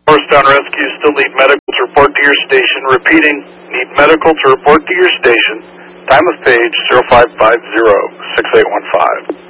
Morristown Rescue, still need medical to report to your station. Repeating, need medical to report to your station. Time of page 0550-6815.